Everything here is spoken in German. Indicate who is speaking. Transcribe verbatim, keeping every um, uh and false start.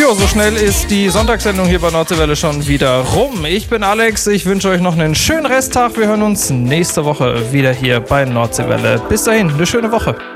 Speaker 1: Jo, so schnell ist die Sonntagssendung hier bei Nordseewelle schon wieder rum. Ich bin Alex, ich wünsche euch noch einen schönen Resttag. Wir hören uns nächste Woche wieder hier bei Nordseewelle. Bis dahin, eine schöne Woche.